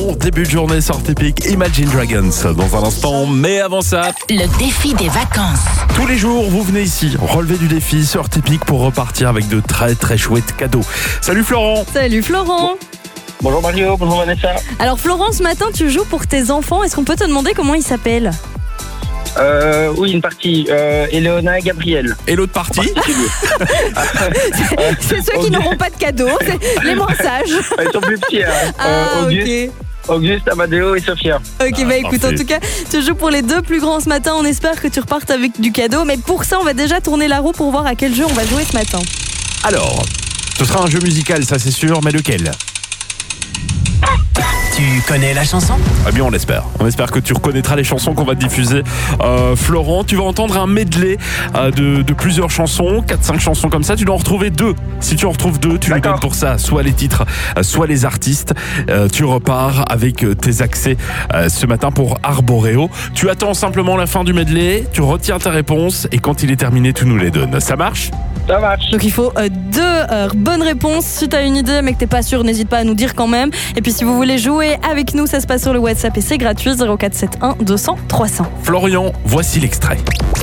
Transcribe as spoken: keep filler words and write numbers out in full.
bon début de journée sur Typique Imagine Dragons dans un instant. Mais avant ça, le défi des vacances. tous les jours, vous venez ici relever du défi sur Typique pour repartir avec de très très chouettes cadeaux. Salut Florent. Salut Florent. Bonjour Mario, bonjour Vanessa. Alors Florent, ce matin tu joues pour tes enfants. Est-ce qu'on peut te demander comment ils s'appellent? Euh, oui, une partie. Euh, Eleona et Gabriel. Et l'autre partie? C'est ceux qui n'auront pas de cadeaux, c'est les moins sages. Ils sont plus petits. Hein. Ah Euh, Auguste, ok. Auguste, Amadeo et Sophia. Ok, Ah, bah écoute, parfait. en tout cas, tu joues pour les deux plus grands ce matin. On espère que tu repartes avec du cadeau. Mais pour ça, on va déjà tourner la roue pour voir à quel jeu on va jouer ce matin. Alors, ce sera un jeu musical, ça c'est sûr, mais lequel? Tu connais la chanson? Eh bien, on l'espère. On espère que tu reconnaîtras les chansons qu'on va te diffuser. Euh, Florent, tu vas entendre un medley euh, de, de plusieurs chansons, quatre cinq chansons comme ça. Tu dois en retrouver deux. Si tu en retrouves deux, tu nous D'accord. donnes pour ça soit les titres, euh, soit les artistes. Euh, tu repars avec euh, tes accès euh, ce matin pour Arboréo. Tu attends simplement la fin du medley, tu retiens ta réponse et quand il est terminé, tu nous les donnes. Ça marche? Ça marche. Donc il faut euh, deux euh, bonnes réponses. Si tu as une idée mais que t'es pas sûr, n'hésite pas à nous dire quand même. Et puis si vous voulez jouer avec nous, ça se passe sur le WhatsApp et c'est gratuit. zéro quatre sept un deux cents trois cents. Florian, voici l'extrait.